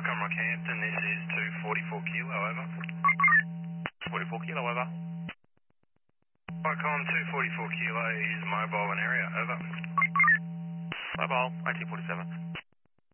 Vicom Rockhampton, this is 244 Kilo, over. 44 Kilo, over. Vicom 244 Kilo is mobile in area, over. Mobile, 1847.